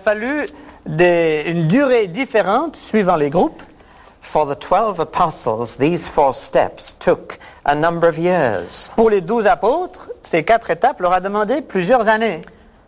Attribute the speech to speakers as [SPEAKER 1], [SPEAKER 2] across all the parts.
[SPEAKER 1] fallu une durée différente suivant les groupes.
[SPEAKER 2] For the 12 apostles, these 4 steps took a number of years.
[SPEAKER 1] Pour les 12 apôtres, ces 4 étapes leur a demandé plusieurs années.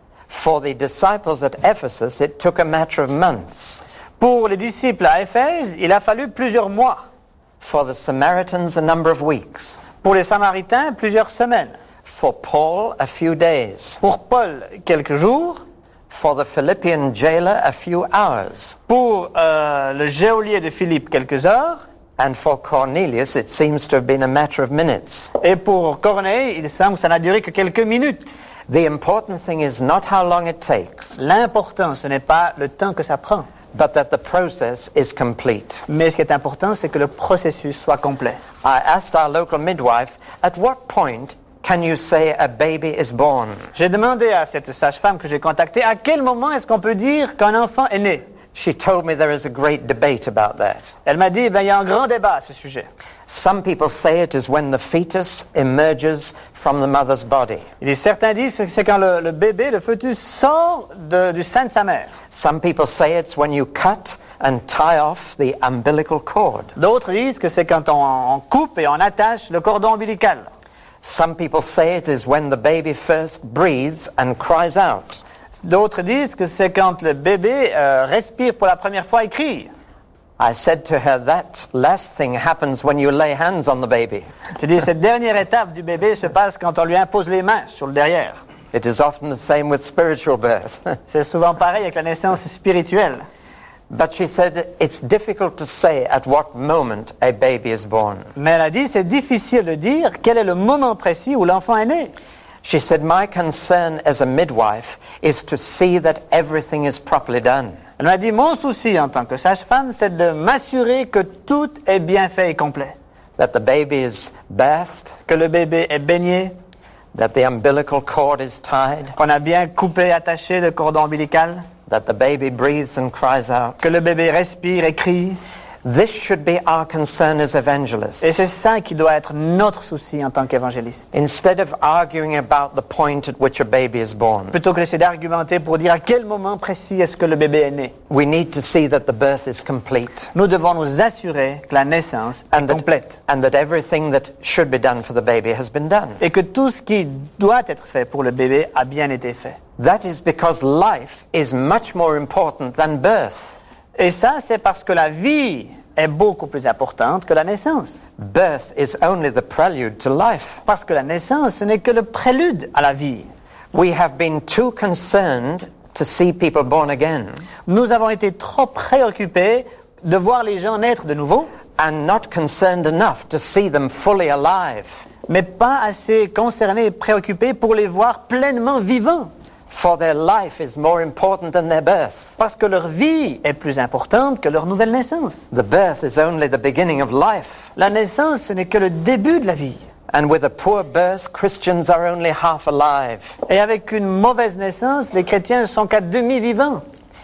[SPEAKER 2] For the disciples at Ephesus, it took a matter of months.
[SPEAKER 1] Pour les disciples à Éphèse, il a fallu plusieurs mois.
[SPEAKER 2] For the Samaritans, a number of weeks.
[SPEAKER 1] Pour les Samaritains, plusieurs semaines.
[SPEAKER 2] For Paul, a few days.
[SPEAKER 1] Pour Paul, quelques jours.
[SPEAKER 2] For the Philippian jailer, a few hours.
[SPEAKER 1] Pour le geôlier de Philippe, quelques heures.
[SPEAKER 2] And for Cornelius, it seems to have been a matter of minutes.
[SPEAKER 1] Et pour Corneille, il semble que ça n'a duré que quelques minutes.
[SPEAKER 2] The important thing is not how long it takes,
[SPEAKER 1] L'important, ce n'est pas le temps que ça prend.
[SPEAKER 2] but that the process is complete.
[SPEAKER 1] Mais ce qui est important, c'est que le processus soit complet.
[SPEAKER 2] I asked our local midwife, at what point can you say a baby is born?
[SPEAKER 1] J'ai demandé à cette sage-femme que j'ai contactée, à quel moment est-ce qu'on peut dire qu'un enfant est né?
[SPEAKER 2] She told me there is a great debate about that.
[SPEAKER 1] Elle m'a dit, il y a un grand débat à ce sujet.
[SPEAKER 2] Some people say it is when the fetus emerges from the mother's body.
[SPEAKER 1] Certains disent que c'est quand le bébé, le fœtus, sort du sein de sa mère.
[SPEAKER 2] Some people say it's when you cut and tie off the umbilical cord.
[SPEAKER 1] D'autres disent que c'est quand on coupe et on attache le cordon ombilical.
[SPEAKER 2] Some people say it is when the baby first breathes and cries out.
[SPEAKER 1] D'autres disent que c'est quand le bébé respire pour la première fois et crie.
[SPEAKER 2] I said to her, that last thing happens when you lay hands on the baby.
[SPEAKER 1] J'ai dit, cette dernière étape du bébé se passe quand on lui impose les mains sur le derrière.
[SPEAKER 2] It is often the same with spiritual birth.
[SPEAKER 1] C'est souvent pareil avec la naissance spirituelle.
[SPEAKER 2] But she said it's difficult to say at what moment a baby is born.
[SPEAKER 1] Mais elle a dit, c'est difficile de dire quel est le moment précis où l'enfant est né.
[SPEAKER 2] She said, my concern as a midwife is to see that everything is properly done.
[SPEAKER 1] Elle m'a dit, mon souci en tant que sage-femme, c'est de m'assurer que tout est bien fait et complet.
[SPEAKER 2] That the baby is bathed,
[SPEAKER 1] Que le bébé est baigné,
[SPEAKER 2] that the umbilical cord is tied,
[SPEAKER 1] qu'on a bien coupé et attaché le cordon ombilical,
[SPEAKER 2] that the baby breathes and cries out.
[SPEAKER 1] que le bébé respire et crie.
[SPEAKER 2] This should be our concern as evangelists.
[SPEAKER 1] Et c'est ça qui doit être notre souci en tant qu'évangéliste.
[SPEAKER 2] Instead of arguing about the point at which a baby is born,
[SPEAKER 1] Plutôt que d'essayer d'argumenter pour dire à quel moment précis est-ce que le bébé est né.
[SPEAKER 2] we need to see that the birth is complete
[SPEAKER 1] Nous devons nous assurer que la naissance est complète.
[SPEAKER 2] and that everything that should be done for the baby has been done.
[SPEAKER 1] Et que tout ce qui doit être fait pour le bébé a bien été fait.
[SPEAKER 2] That is because life is much more important than birth.
[SPEAKER 1] Et ça, c'est parce que la vie est beaucoup plus importante que la naissance.
[SPEAKER 2] Birth is only the prelude to life.
[SPEAKER 1] Parce que la naissance, ce n'est que le prélude à la vie.
[SPEAKER 2] We have been too concerned to see people born again
[SPEAKER 1] Nous avons été trop préoccupés de voir les gens naître de nouveau,
[SPEAKER 2] and not concerned enough to see them fully alive.
[SPEAKER 1] mais pas assez concernés et préoccupés pour les voir pleinement vivants.
[SPEAKER 2] For their life is more important than their birth.
[SPEAKER 1] Parce que leur vie est plus importante que leur nouvelle naissance.
[SPEAKER 2] The birth is only the beginning of life.
[SPEAKER 1] La naissance, ce n'est que le début de la vie.
[SPEAKER 2] And with a poor birth, Christians are only half alive.
[SPEAKER 1] Et avec une mauvaise naissance, les chrétiens ne sont qu'à demi-vivants.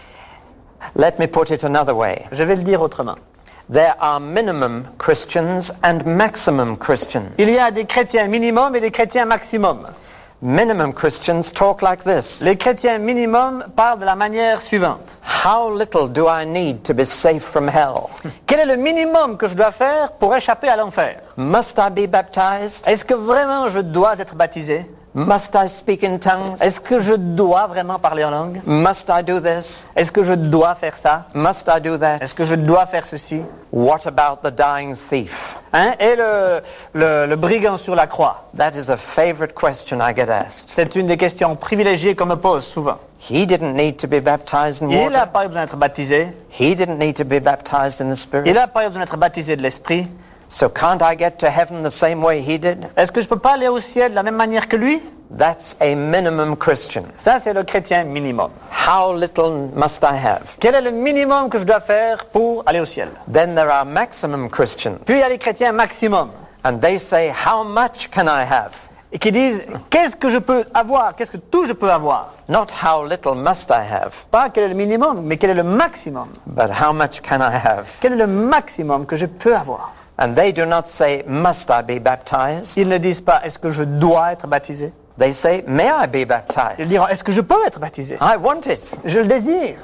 [SPEAKER 2] Let me put it another way.
[SPEAKER 1] Je vais le dire autrement.
[SPEAKER 2] There are minimum Christians and maximum Christians.
[SPEAKER 1] Il y a des chrétiens minimum et des chrétiens maximum.
[SPEAKER 2] Minimum Christians talk like this.
[SPEAKER 1] Les chrétiens minimum parlent de la manière suivante.
[SPEAKER 2] How little do I need to be safe from hell?
[SPEAKER 1] Quel est le minimum que je dois faire pour échapper à l'enfer?
[SPEAKER 2] Must I be baptized?
[SPEAKER 1] Est-ce que vraiment je dois être baptisé?
[SPEAKER 2] Must I speak in tongues?
[SPEAKER 1] Est-ce que je dois vraiment parler en langue?
[SPEAKER 2] Must I do this?
[SPEAKER 1] Est-ce que je dois faire ça?
[SPEAKER 2] Must I do that?
[SPEAKER 1] Est-ce que je dois faire ceci?
[SPEAKER 2] What about the dying thief?
[SPEAKER 1] Et le brigand sur la croix?
[SPEAKER 2] That is a favorite question I get asked.
[SPEAKER 1] C'est une des questions privilégiées qu'on me pose souvent.
[SPEAKER 2] He didn't need to be baptized in
[SPEAKER 1] Il n'a
[SPEAKER 2] water.
[SPEAKER 1] pas besoin d'être baptisé.
[SPEAKER 2] He didn't need to be baptized in the
[SPEAKER 1] Il
[SPEAKER 2] Spirit.
[SPEAKER 1] n'a pas besoin d'être baptisé de l'Esprit.
[SPEAKER 2] So can't I get to heaven the same way he did?
[SPEAKER 1] Est-ce que je ne peux pas aller au ciel de la même manière que lui?
[SPEAKER 2] That's a minimum Christian.
[SPEAKER 1] Ça, c'est le chrétien minimum.
[SPEAKER 2] How little must I have?
[SPEAKER 1] Quel est le minimum que je dois faire pour aller au ciel?
[SPEAKER 2] Then there are maximum Christians.
[SPEAKER 1] Puis il y a les chrétiens maximum,
[SPEAKER 2] And they say, how much can I have?
[SPEAKER 1] et qui disent, qu'est-ce que je peux avoir? Qu'est-ce que tout je peux avoir?
[SPEAKER 2] Not how little must I have,
[SPEAKER 1] Pas quel est le minimum, mais quel est le maximum?
[SPEAKER 2] but how much can I have?
[SPEAKER 1] Quel est le maximum que je peux avoir?
[SPEAKER 2] And they do not say, must I be baptized?
[SPEAKER 1] Ils ne disent pas, est-ce que je dois être baptisé?
[SPEAKER 2] They say, may I be
[SPEAKER 1] Ils
[SPEAKER 2] baptized?
[SPEAKER 1] diront, est-ce que je peux être baptisé?
[SPEAKER 2] I want it.
[SPEAKER 1] Je le désire.